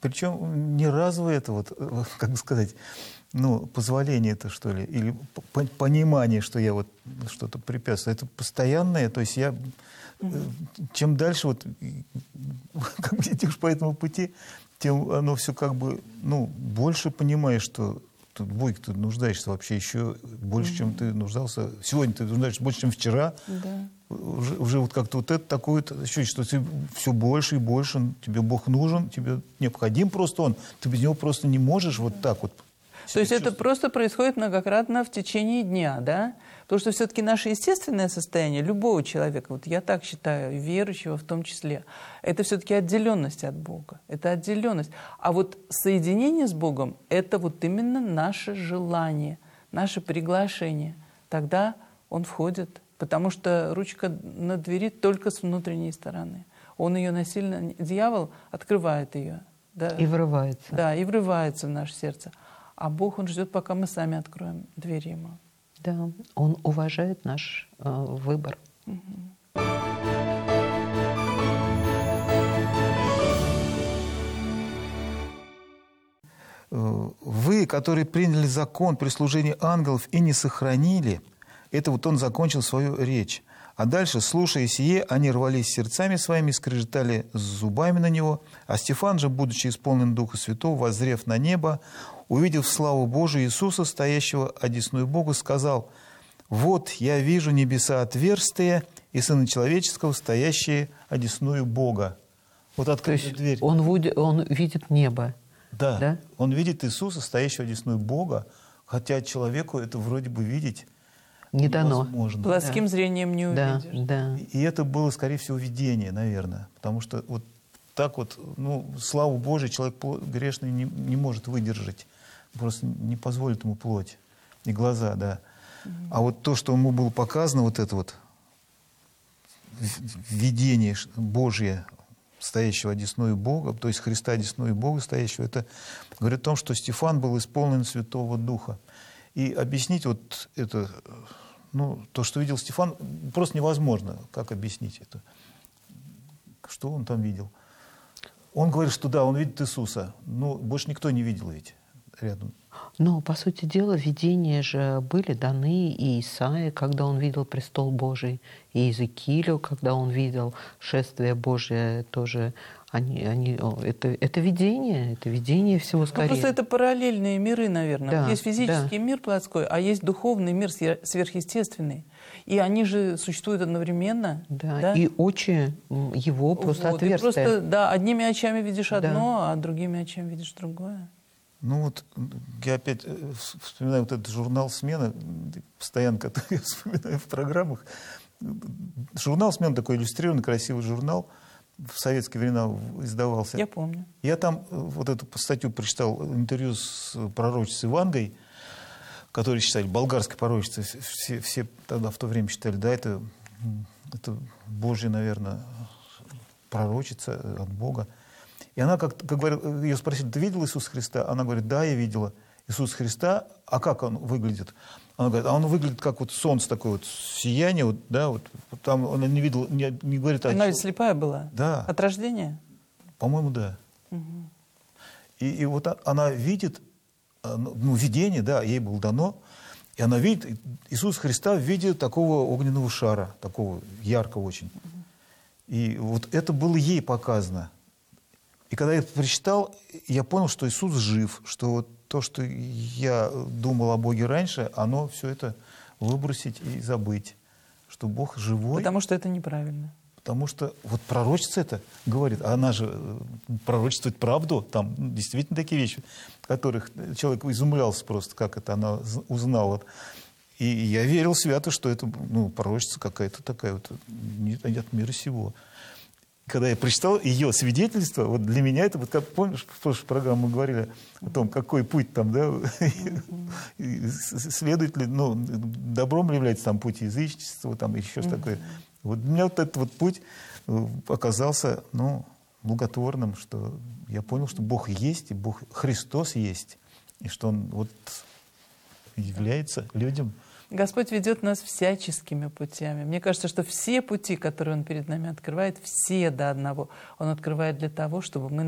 Причем не разовое это, вот, как бы сказать, ну, позволение это, что ли, или понимание, что я вот что-то препятствую. Это постоянное, то есть я... Чем дальше вот, как бы идешь по этому пути, тем оно все как бы, ну, больше понимаешь, что тут в Боге ты нуждаешься вообще еще больше, чем ты нуждался. Сегодня ты нуждаешься больше, чем вчера. Да. Уже вот как-то вот это такое ощущение, что ты все больше и больше, тебе Бог нужен, тебе необходим просто Он. Ты без Него просто не можешь вот так вот. То есть это просто происходит многократно в течение дня, да? Потому что все-таки наше естественное состояние любого человека, вот я так считаю, верующего в том числе, это все-таки отделенность от Бога. Это отделенность. А вот соединение с Богом – это вот именно наше желание, наше приглашение. Тогда Он входит, потому что ручка на двери только с внутренней стороны. Он ее насильно, дьявол открывает ее. Да, и врывается. Да, и врывается в наше сердце. А Бог, Он ждет, пока мы сами откроем дверь Ему. Да, Он уважает наш выбор. Вы, которые приняли закон при служении ангелов и не сохранили, это вот он закончил свою речь. А дальше, слушая сие, они рвались сердцами своими, скрежетали зубами на него. А Стефан же, будучи исполнен Духа Святого, воззрев на небо, увидев славу Божию Иисуса, стоящего одесную Бога, сказал: «Вот я вижу небеса отверстия и Сына Человеческого, стоящие одесную Бога». Вот открытая дверь. Он видит небо. Да, да, он видит Иисуса, стоящего одесную Бога, хотя человеку это вроде бы видеть не дано. Невозможно. Плоским зрением не увидишь. Да. И это было, скорее всего, видение, наверное. Потому что вот так вот, ну, славу Божию человек грешный не может выдержать. Просто не позволит ему плоть и глаза, да. А вот то, что ему было показано, вот это вот видение Божие, стоящего одесную Бога, то есть Христа одесную Бога стоящего, это говорит о том, что Стефан был исполнен Святого Духа. И объяснить вот это, ну, то, что видел Стефан, просто невозможно. Как объяснить это? Что он там видел? Он говорит, что да, он видит Иисуса, но больше никто не видел ведь рядом. Но, по сути дела, видения же были даны и Исаии, когда он видел престол Божий, и Иезекиилю, когда он видел шествие Божие тоже. Это видение всего скорее. Ну, просто это параллельные миры, наверное. Да, есть физический мир плотской, а есть духовный мир сверхъестественный. И они же существуют одновременно. Да? И очи его просто отверстия. И просто, да, одними очами видишь одно, а другими очами видишь другое. Ну вот, я опять вспоминаю вот этот журнал «Смена», постоянно, который я вспоминаю в программах. Журнал «Смена» такой иллюстрированный, красивый журнал, в советские времена издавался. Я помню. Я там вот эту статью прочитал, интервью с пророчицей Вангой, которую считали болгарской пророчицей. Все тогда в то время считали, да, это Божья, наверное, пророчица от Бога. И она, как говорят, ее спросили: ты видела Иисуса Христа? Она говорит: да, я видела Иисуса Христа. А как он выглядит? Она говорит: а он выглядит как вот солнце такое, вот сияние, вот, да, вот там она не видела, не говорит. Она ведь слепая была? Да. От рождения? По-моему, да. Угу. И вот она видит, ну, видение, да, ей было дано, и она видит Иисуса Христа в виде такого огненного шара, такого яркого очень. И вот это было ей показано. И когда я это прочитал, я понял, что Иисус жив, что вот то, что я думал о Боге раньше, оно все это выбросить и забыть, что Бог живой. Потому что это неправильно. Потому что вот пророчица это говорит, а она же пророчествует правду, там действительно такие вещи, которых человек изумлялся просто, как это она узнала. И я верил свято, что это, ну, пророчица какая-то такая вот, не от мира сего. Когда я прочитал ее свидетельство, вот для меня это, вот как помнишь, в прошлой программе мы говорили о том, какой путь там, да, следует ли, ну, добром ли является там путь язычества, там еще что-то такое. Вот для меня вот этот вот путь оказался, ну, благотворным, что я понял, что Бог есть, и Бог Христос есть, и что Он вот является людям. Господь ведет нас всяческими путями. Мне кажется, что все пути, которые Он перед нами открывает, все до одного, Он открывает для того, чтобы мы